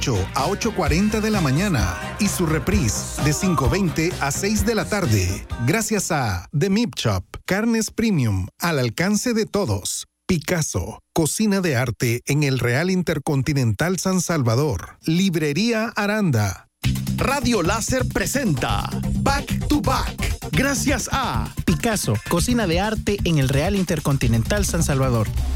8 a 8:40 de la mañana y su reprise de 5:20 a 6 de la tarde. Gracias a The Meat Shop, carnes premium al alcance de todos. Picasso, cocina de arte en el Real Intercontinental San Salvador. Librería Aranda. Radio Láser presenta Back to Back. Gracias a Picasso, cocina de arte en el Real Intercontinental San Salvador.